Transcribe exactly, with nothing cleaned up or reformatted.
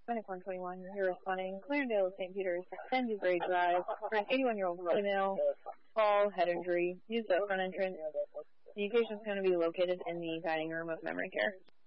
Clinic one twenty-one, you're responding. Clarendale, Saint Peter's, ten Dewberry Drive, for an eighty-one-year-old female, fall, head injury, use the front entrance. The patient's going to be located in the dining room of memory care.